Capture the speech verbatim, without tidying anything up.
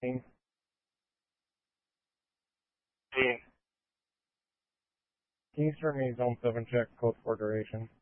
Can you start me zone seven check, code four duration?